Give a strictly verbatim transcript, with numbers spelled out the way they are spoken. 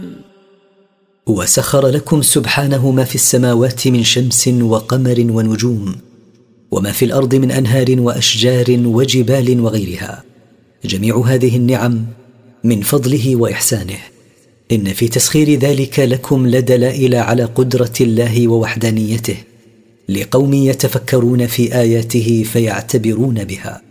وسخر لكم سبحانه ما في السماوات من شمس وقمر ونجوم، وما في الأرض من أنهار وأشجار وجبال وغيرها، جميع هذه النعم من فضله وإحسانه. إن في تسخير ذلك لكم لدلائل على قدرة الله ووحدانيته، لقوم يتفكرون في آياته فيعتبرون بها.